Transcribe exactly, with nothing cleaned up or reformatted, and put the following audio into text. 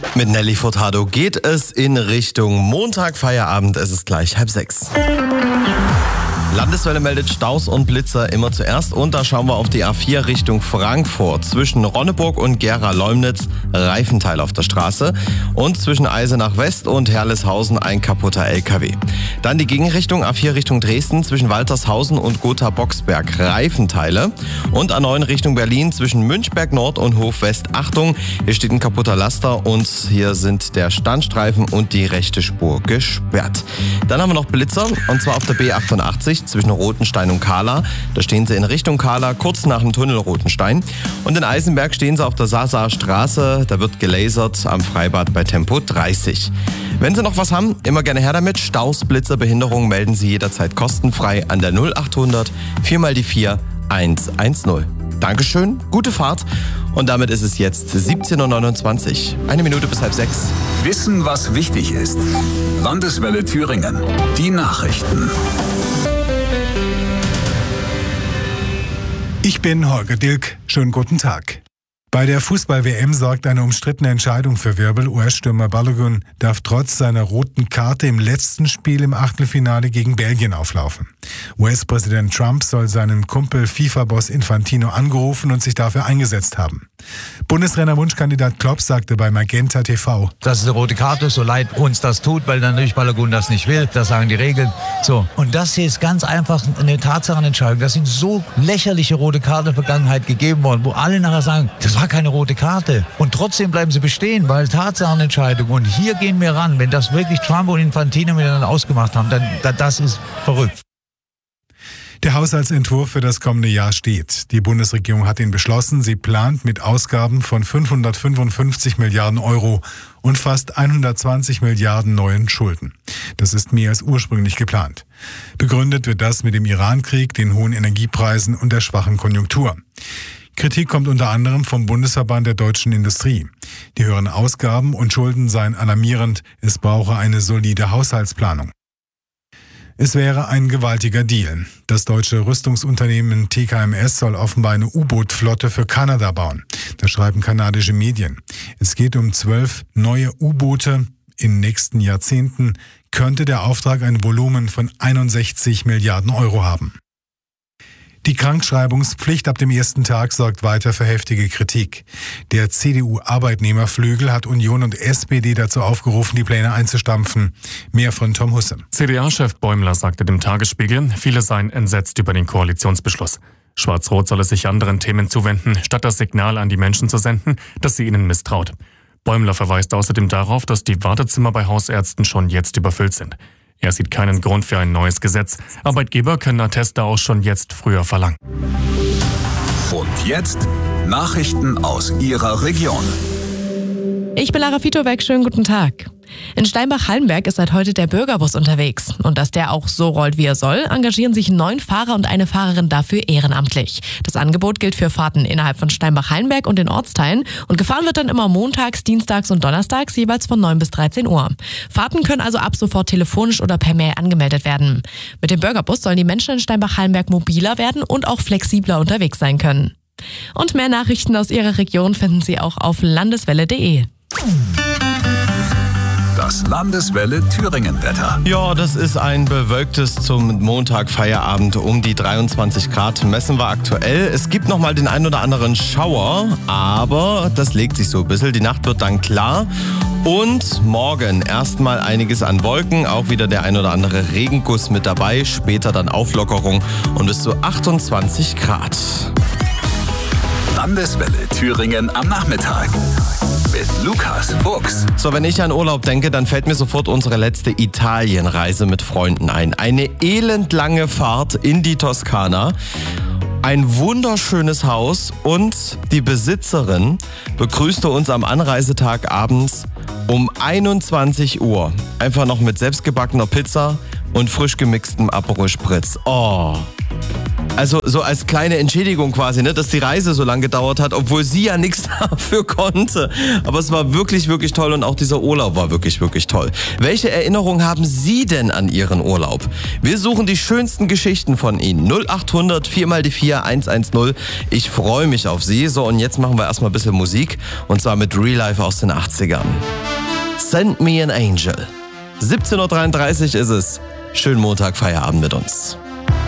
Mit Nelly Furtado geht es in Richtung Montag, Feierabend. Es ist gleich halb sechs. Landeswelle meldet Staus und Blitzer immer zuerst und da schauen wir auf die A vier Richtung Frankfurt. Zwischen Ronneburg und Gera-Leumnitz Reifenteil auf der Straße und zwischen Eisenach West und Herleshausen ein kaputter L K W. Dann die Gegenrichtung A vier Richtung Dresden zwischen Waltershausen und Gotha-Boxberg Reifenteile und A neun Richtung Berlin zwischen Münchberg Nord und Hof West. Achtung, hier steht ein kaputter Laster und hier sind der Standstreifen und die rechte Spur gesperrt. Dann haben wir noch Blitzer und zwar auf der B achtundachtzig zwischen Rotenstein und Kahla. Da stehen sie in Richtung Kahla, kurz nach dem Tunnel Rotenstein. Und in Eisenberg stehen sie auf der Sasaer Straße. Da wird gelasert am Freibad bei Tempo dreißig. Wenn Sie noch was haben, immer gerne her damit. Staus, Blitzer, Behinderungen melden Sie jederzeit kostenfrei an der null achthundert vier mal die vier eins eins null. Dankeschön, gute Fahrt. Und damit ist es jetzt siebzehn Uhr neunundzwanzig. Eine Minute bis halb sechs. Wissen, was wichtig ist. Landeswelle Thüringen. Die Nachrichten. Ich bin Holger Dilk. Schönen guten Tag. Bei der Fußball-W M sorgt eine umstrittene Entscheidung für Wirbel. U S-Stürmer Balogun darf trotz seiner roten Karte im letzten Spiel im Achtelfinale gegen Belgien auflaufen. U S-Präsident Trump soll seinen Kumpel FIFA-Boss Infantino angerufen und sich dafür eingesetzt haben. Bundestrainer-Wunschkandidat Klopp sagte bei Magenta T V: Das ist eine rote Karte, so leid uns das tut, weil dann natürlich Balogun das nicht will. Das sagen die Regeln. So. Und das hier ist ganz einfach eine Tatsachenentscheidung. Das sind so lächerliche rote Karten in der Vergangenheit gegeben worden, wo alle nachher sagen, das war keine rote Karte. Und trotzdem bleiben sie bestehen, weil Tatsachenentscheidung. Und hier gehen wir ran. Wenn das wirklich Trump und Infantino miteinander ausgemacht haben, dann, dann das ist verrückt. Der Haushaltsentwurf für das kommende Jahr steht. Die Bundesregierung hat ihn beschlossen. Sie plant mit Ausgaben von fünfhundertfünfundfünfzig Milliarden Euro und fast hundertzwanzig Milliarden neuen Schulden. Das ist mehr als ursprünglich geplant. Begründet wird das mit dem Irankrieg, den hohen Energiepreisen und der schwachen Konjunktur. Kritik kommt unter anderem vom Bundesverband der deutschen Industrie. Die höheren Ausgaben und Schulden seien alarmierend. Es brauche eine solide Haushaltsplanung. Es wäre ein gewaltiger Deal. Das deutsche Rüstungsunternehmen T K M S soll offenbar eine U-Boot-Flotte für Kanada bauen. Das schreiben kanadische Medien. Es geht um zwölf neue U-Boote. In den nächsten Jahrzehnten könnte der Auftrag ein Volumen von einundsechzig Milliarden Euro haben. Die Krankschreibungspflicht ab dem ersten Tag sorgt weiter für heftige Kritik. Der C D U-Arbeitnehmerflügel hat Union und S P D dazu aufgerufen, die Pläne einzustampfen. Mehr von Tom Husse. C D A-Chef Bäumler sagte dem Tagesspiegel, viele seien entsetzt über den Koalitionsbeschluss. Schwarz-Rot solle sich anderen Themen zuwenden, statt das Signal an die Menschen zu senden, dass sie ihnen misstraut. Bäumler verweist außerdem darauf, dass die Wartezimmer bei Hausärzten schon jetzt überfüllt sind. Er sieht keinen Grund für ein neues Gesetz. Arbeitgeber können Atteste auch schon jetzt früher verlangen. Und jetzt Nachrichten aus Ihrer Region. Ich bin Lara Fitowek, schönen guten Tag. In Steinbach-Hallenberg ist seit heute der Bürgerbus unterwegs. Und dass der auch so rollt, wie er soll, engagieren sich neun Fahrer und eine Fahrerin dafür ehrenamtlich. Das Angebot gilt für Fahrten innerhalb von Steinbach-Hallenberg und den Ortsteilen. Und gefahren wird dann immer montags, dienstags und donnerstags jeweils von neun bis dreizehn Uhr. Fahrten können also ab sofort telefonisch oder per Mail angemeldet werden. Mit dem Bürgerbus sollen die Menschen in Steinbach-Hallenberg mobiler werden und auch flexibler unterwegs sein können. Und mehr Nachrichten aus Ihrer Region finden Sie auch auf landeswelle punkt de. Das Landeswelle Thüringen-Wetter. Ja, das ist ein bewölktes zum Montag Feierabend um die dreiundzwanzig Grad messen wir aktuell. Es gibt noch mal den ein oder anderen Schauer, aber das legt sich so ein bisschen. Die Nacht wird dann klar und morgen erstmal einiges an Wolken, auch wieder der ein oder andere Regenguss mit dabei, später dann Auflockerung und bis zu achtundzwanzig Grad. Landeswelle Thüringen am Nachmittag. Mit Lukas Fuchs. So, wenn ich an Urlaub denke, dann fällt mir sofort unsere letzte Italienreise mit Freunden ein. Eine elendlange Fahrt in die Toskana. Ein wunderschönes Haus und die Besitzerin begrüßte uns am Anreisetag abends um einundzwanzig Uhr. Einfach noch mit selbstgebackener Pizza und frisch gemixtem Aperol Spritz. Oh, Also so als kleine Entschädigung quasi, ne, dass die Reise so lange gedauert hat, obwohl sie ja nichts dafür konnte. Aber es war wirklich, wirklich toll und auch dieser Urlaub war wirklich, wirklich toll. Welche Erinnerungen haben Sie denn an Ihren Urlaub? Wir suchen die schönsten Geschichten von Ihnen. null acht hundert vier mal die vier eins eins null. Ich freue mich auf Sie. So, und jetzt machen wir erstmal ein bisschen Musik. Und zwar mit Real Life aus den achtzigern. Send me an angel. siebzehn Uhr dreiunddreißig ist es. Schönen Montag, Feierabend mit uns.